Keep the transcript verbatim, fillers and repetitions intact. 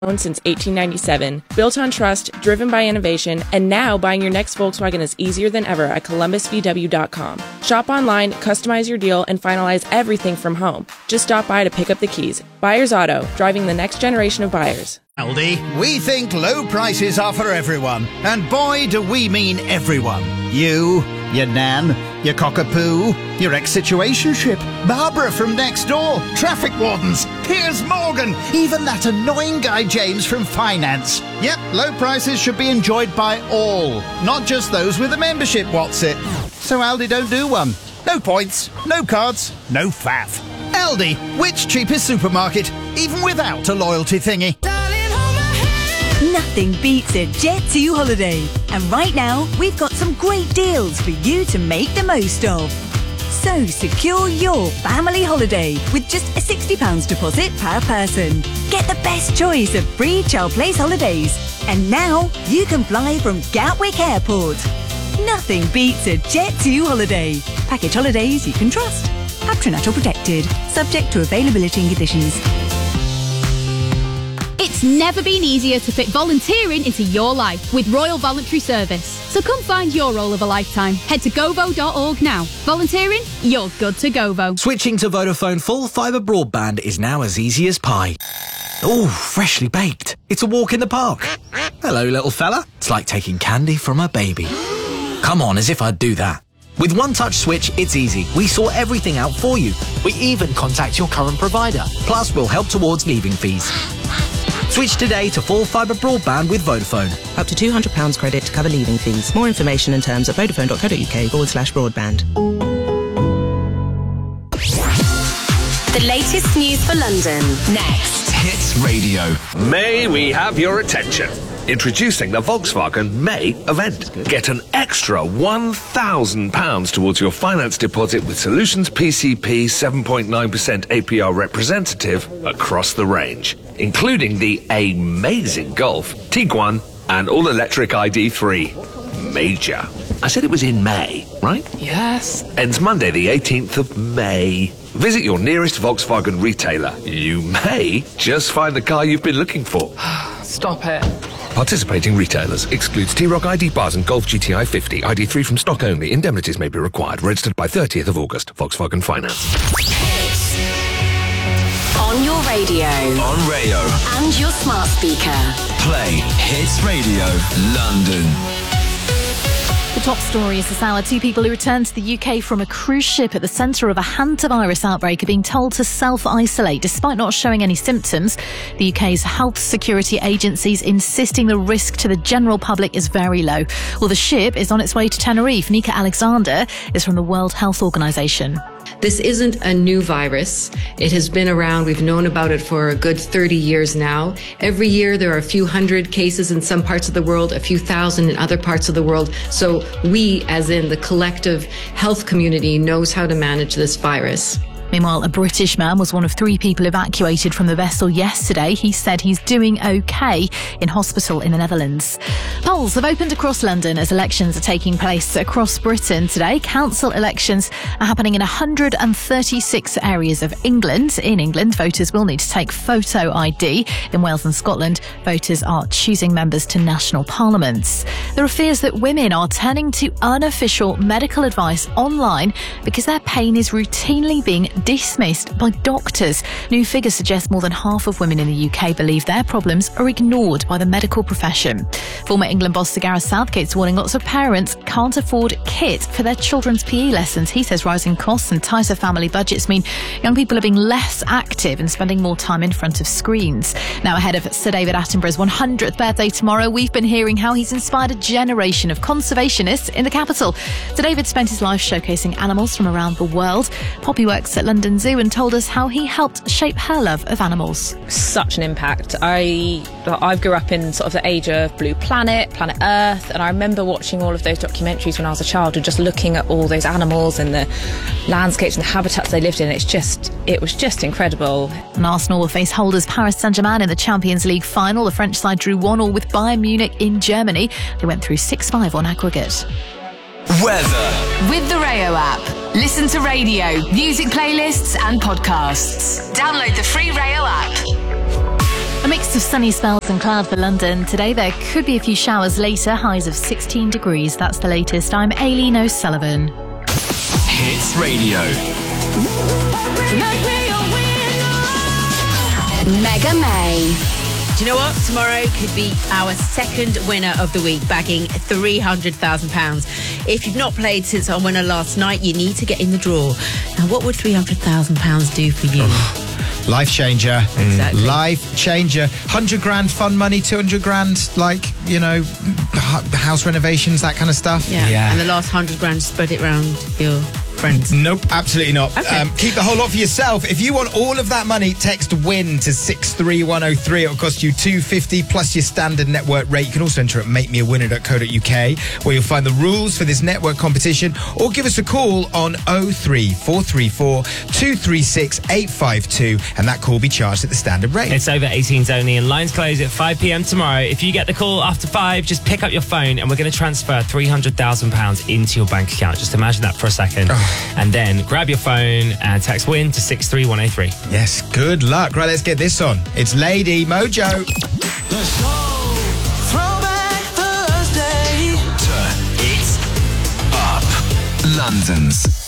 since eighteen ninety-seven. Built on trust, driven by innovation, and now buying your next Volkswagen is easier than ever at Columbus V W dot com. Shop online, customize your deal, and finalize everything from home. Just stop by to pick up the keys. Buyers Auto, driving the next generation of buyers. Aldi, we think low prices are for everyone. And boy, do we mean everyone. You, your nan, your cockapoo, your ex-situationship, Barbara from next door, traffic wardens, Piers Morgan, even that annoying guy James from finance. Yep, low prices should be enjoyed by all, not just those with a membership, what's it? So Aldi don't do one. No points, no cards, no faff. Aldi, which cheapest supermarket, even without a loyalty thingy. Nothing beats a Jet two holiday. And right now, we've got some great deals for you to make the most of. So secure your family holiday with just a sixty pounds deposit per person. Get the best choice of free child place holidays. And now, you can fly from Gatwick Airport. Nothing beats a Jet two holiday. Package holidays you can trust. Patronato protected. Subject to availability and conditions. It's never been easier to fit volunteering into your life with Royal Voluntary Service. So come find your role of a lifetime. Head to govo dot org now. Volunteering? You're good to Govo. Switching to Vodafone full fibre broadband is now as easy as pie. Oh, freshly baked. It's a walk in the park. Hello, little fella. It's like taking candy from a baby. Come on, as if I'd do that. With One Touch Switch, it's easy. We sort everything out for you. We even contact your current provider. Plus, we'll help towards leaving fees. Switch today to full fibre broadband with Vodafone. Up to two hundred pounds credit to cover leaving fees. More information and terms at vodafone dot co dot uk forward slash broadband. The latest news for London. Next. Hits Radio. May we have your attention? Introducing the Volkswagen May event. Get an extra one thousand pounds towards your finance deposit with Solutions P C P seven point nine percent A P R representative across the range, including the amazing Golf, Tiguan and all-electric I D three. Major. I said it was in May, right? Yes. Ends Monday the eighteenth of May. Visit your nearest Volkswagen retailer. You may just find the car you've been looking for. Stop it. Participating retailers. Excludes T-Roc I D bars and Golf G T I fifty. I D three from stock only. Indemnities may be required. Registered by thirtieth of August. Volkswagen Finance. On your radio. On Rayo. And your smart speaker. Play Hits Radio London. The top stories this hour. Two people who returned to the U K from a cruise ship at the centre of a hantavirus outbreak are being told to self-isolate despite not showing any symptoms. The U K's health security agencies insisting the risk to the general public is very low. Well, the ship is on its way to Tenerife. Nika Alexander is from the World Health Organization. This isn't a new virus. It has been around. We've known about it for a good thirty years now. Every year there are a few hundred cases in some parts of the world, a few thousand in other parts of the world. So we, as in the collective health community, knows how to manage this virus. Meanwhile, a British man was one of three people evacuated from the vessel yesterday. He said he's doing okay in hospital in the Netherlands. Polls have opened across London as elections are taking place across Britain today. Council elections are happening in one hundred thirty-six areas of England. In England, voters will need to take photo I D. In Wales and Scotland, voters are choosing members to national parliaments. There are fears that women are turning to unofficial medical advice online because their pain is routinely being dismissed by doctors. New figures suggest more than half of women in the U K believe their problems are ignored by the medical profession. Former England boss Sir Gareth Southgate's warning lots of parents can't afford kit for their children's P E lessons. He says rising costs and tighter family budgets mean young people are being less active and spending more time in front of screens. Now, ahead of Sir David Attenborough's one hundredth birthday tomorrow, we've been hearing how he's inspired a generation of conservationists in the capital. Sir David spent his life showcasing animals from around the world. Poppy works at London Zoo and told us how he helped shape her love of animals. Such an impact. I I grew up in sort of the age of Blue Planet, Planet Earth, and I remember watching all of those documentaries when I was a child and just looking at all those animals and the landscapes and the habitats they lived in. It's just, it was just incredible. And Arsenal will face holders Paris Saint-Germain in the Champions League final. The French side drew one all with Bayern Munich in Germany. They went through six five on aggregate. Weather. With the Rayo app. Listen to radio, music playlists and podcasts. Download the free Rayo app. A mix of sunny spells and cloud for London. Today there could be a few showers later, highs of sixteen degrees. That's the latest. I'm Aileen O'Sullivan. Hits Radio. Mega May. Do you know what? Tomorrow could be our second winner of the week, bagging three hundred thousand pounds. If you've not played since our winner last night, you need to get in the draw. Now, what would three hundred thousand pounds do for you? Life changer. Exactly. Life changer. one hundred grand fund money, two hundred grand, like, you know, h- house renovations, that kind of stuff. Yeah. yeah. And the last one hundred grand, spread it around your friends. Nope, absolutely not. Okay. Um, keep the whole lot for yourself. If you want all of that money, text WIN to six three one oh three. It'll cost you two pounds fifty plus your standard network rate. You can also enter at make me a winner dot co dot uk, where you'll find the rules for this network competition, or give us a call on oh three four three four two three six eight five two, and that call will be charged at the standard rate. It's over eighteens only, and lines close at five p.m. tomorrow. If you get the call after five, just pick up your phone and we're going to transfer three hundred thousand pounds into your bank account. Just imagine that for a second. And then grab your phone and text WIN to six three one oh three. Yes, good luck. Right, let's get this on. It's Lady Mojo. Let's go. Throwback Thursday. Turn it up. London's